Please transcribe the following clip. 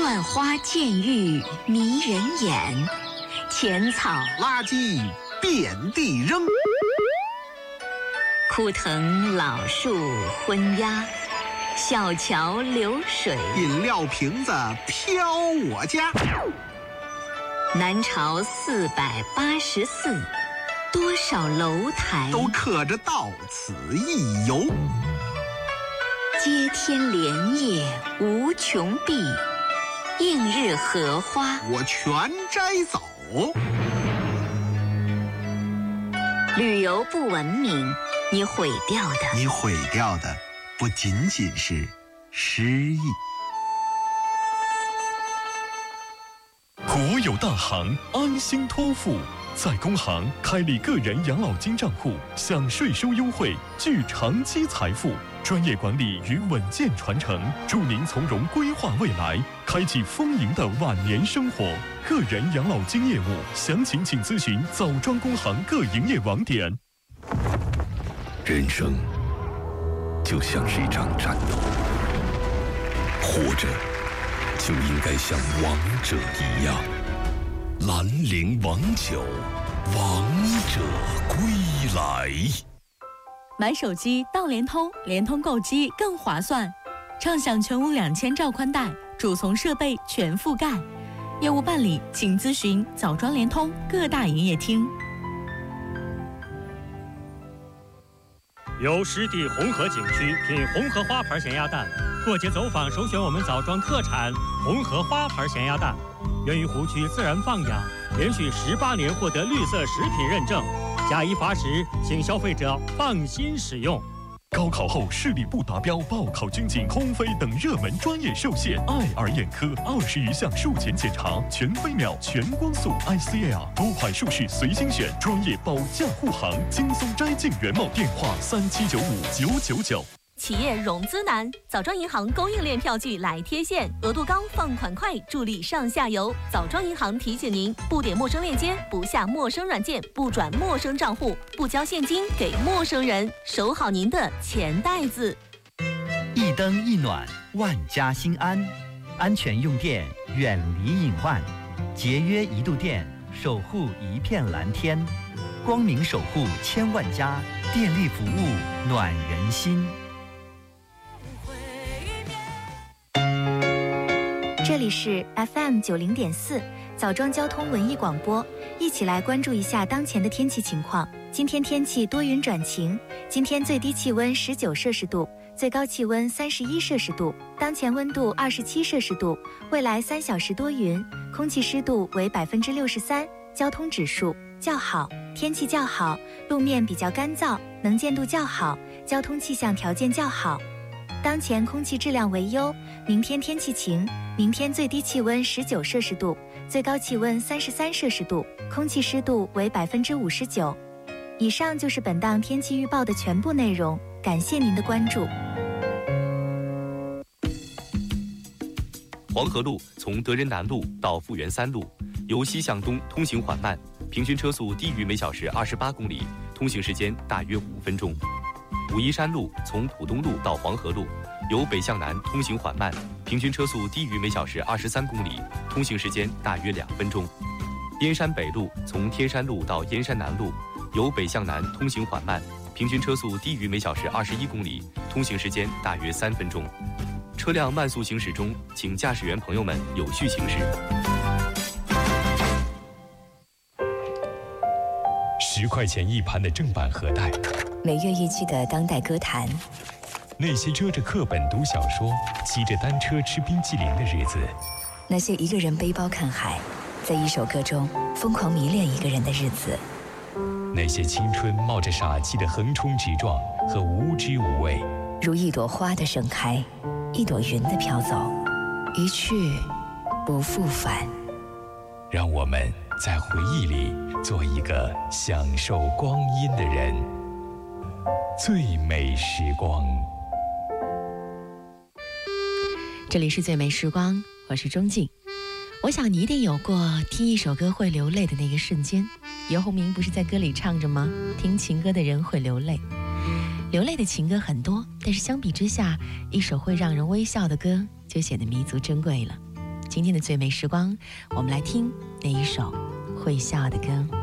乱花渐欲迷人眼，浅草垃圾遍地扔， 枯藤老树昏鸦，小桥流水， 饮料瓶子飘我家。 南朝484，多少楼台都刻着到此一游。 接天莲叶无穷碧，映日荷花我全摘走。 旅游不文明，你毁掉的不仅仅是诗意。 国有大行安心托付，在工行开立个人养老金账户，享税收优惠，聚长期财富。专业管理与稳健传承，助您从容规划未来，开启丰盈的晚年生活。个人养老金业务详情请咨询枣庄工行各营业网点。 人生就像是一场战斗，活着就应该像王者一样。兰陵王酒，王者归来。 买手机到联通，联通购机更划算，畅享全屋2000兆宽带，主从设备全覆盖。业务办理请咨询枣庄联通各大营业厅。 由湿地红河景区品红河花牌咸鸭蛋，过节走访首选我们枣庄特产红河花牌咸鸭蛋，源于湖区自然放养，连续18年获得绿色食品认证。假一罚10，请消费者放心使用。 高考后视力不达标，报考军警、空飞等热门专业受限。爱尔眼科20余项术前检查，全飞秒、全光速 ICL， 多款术式随心选，专业保驾护航，轻松摘进圆梦。电话37959999。 企业融资难，枣庄银行供应链票据来贴现，额度高，放款快，助力上下游。枣庄银行提醒您：不点陌生链接，不下陌生软件，不转陌生账户，不交现金给陌生人，守好您的钱袋子。 一灯一暖，万家心安。安全用电，远离隐患，节约1度电，守护一片蓝天。光明守护千万家，电力服务暖人心。 这里是 FM 90.4枣庄交通文艺广播，一起来关注一下当前的天气情况。今天天气多云转晴，今天最低气温19摄氏度，最高气温31摄氏度，当前温度27摄氏度。未来3小时多云，空气湿度为63%，交通指数较好，天气较好，路面比较干燥，能见度较好，交通气象条件较好。当前空气质量为优，明天天气晴，明天最低气温19摄氏度，最高气温33摄氏度，空气湿度为59%。以上就是本档天气预报的全部内容，感谢您的关注。 黄河路从德仁南路到富源3路，由西向东通行缓慢，平均车速低于每小时28公里，通行时间大约5分钟。武夷山路从浦东路到黄河路，由北向南通行缓慢，平均车速低于每小时23公里，通行时间大约2分钟。燕山北路从天山路到燕山南路，由北向南通行缓慢，平均车速低于每小时21公里，通行时间大约3分钟。车辆慢速行驶中，请驾驶员朋友们有序行驶。 10块钱一盘的正版盒带， 每月一期的当代歌坛， 那些遮着课本读小说、骑着单车吃冰淇淋的日子， 那些一个人背包看海，在一首歌中疯狂迷恋一个人的日子， 那些青春冒着傻气的横冲直撞和无知无畏， 如一朵花的盛开，一朵云的飘走，一去不复返。 让我们在回忆里做一个享受光阴的人。最美时光， 这里是最美时光，我是钟静。我想你一定有过听一首歌会流泪的那个瞬间。游鸿明不是在歌里唱着吗？听情歌的人会流泪。流泪的情歌很多，但是相比之下，一首会让人微笑的歌就显得弥足珍贵了。 今天的最美时光，我们来听那一首会笑的歌。